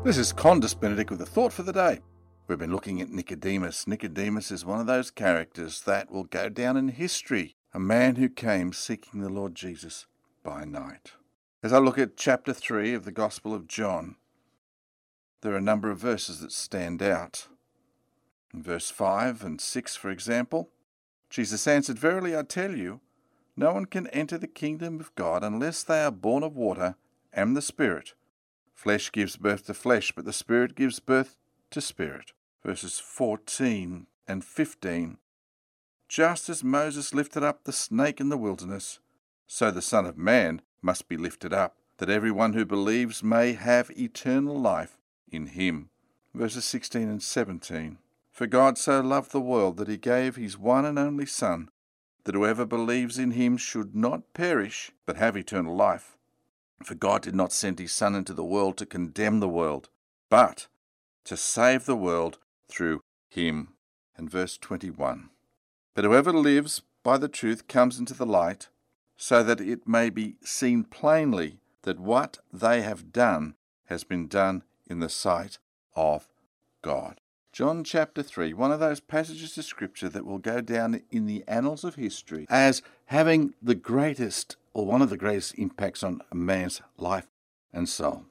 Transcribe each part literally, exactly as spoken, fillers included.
This is Condis Benedict with a thought for the day. We've been looking at Nicodemus. Nicodemus is one of those characters that will go down in history, a man who came seeking the Lord Jesus by night. As I look at chapter three of the Gospel of John, there are a number of verses that stand out. In verse five and six, for example, Jesus answered, "Verily I tell you, no one can enter the kingdom of God unless they are born of water and the Spirit. Flesh gives birth to flesh, but the Spirit gives birth to spirit." Verses fourteen and fifteen. "Just as Moses lifted up the snake in the wilderness, so the Son of Man must be lifted up, that everyone who believes may have eternal life in him." Verses sixteen and seventeen. "For God so loved the world that he gave his one and only Son, that whoever believes in him should not perish, but have eternal life. For God did not send his Son into the world to condemn the world, but to save the world through him." And verse twenty-one. "But whoever lives by the truth comes into the light, so that it may be seen plainly that what they have done has been done in the sight of God." John chapter three, one of those passages of Scripture that will go down in the annals of history as having the greatest, or one of the greatest impacts on a man's life and soul.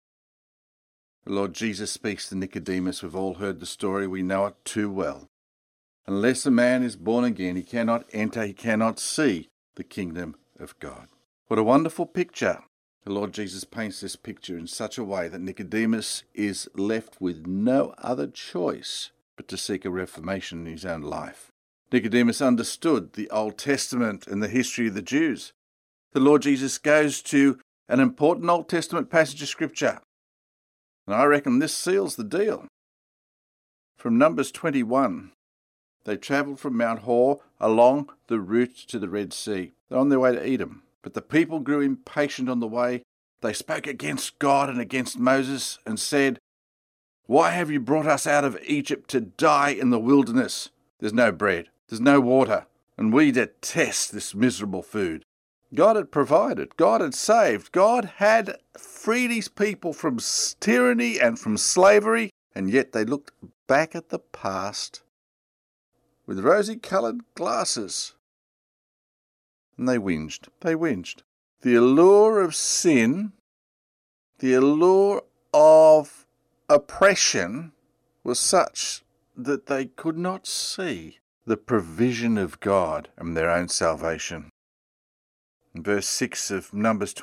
The Lord Jesus speaks to Nicodemus. We've all heard the story. We know it too well. Unless a man is born again, he cannot enter, he cannot see the kingdom of God. What a wonderful picture. The Lord Jesus paints this picture in such a way that Nicodemus is left with no other choice but to seek a reformation in his own life. Nicodemus understood the Old Testament and the history of the Jews. The Lord Jesus goes to an important Old Testament passage of Scripture, and I reckon this seals the deal. From Numbers twenty-one, they travelled from Mount Hor along the route to the Red Sea. They're on their way to Edom. But the people grew impatient on the way. They spoke against God and against Moses and said, "Why have you brought us out of Egypt to die in the wilderness? There's no bread, there's no water, and we detest this miserable food." God had provided, God had saved, God had freed his people from tyranny and from slavery, and yet they looked back at the past with rosy-coloured glasses. And they whinged. They whinged. The allure of sin, the allure of oppression was such that they could not see the provision of God and their own salvation. In verse six of Numbers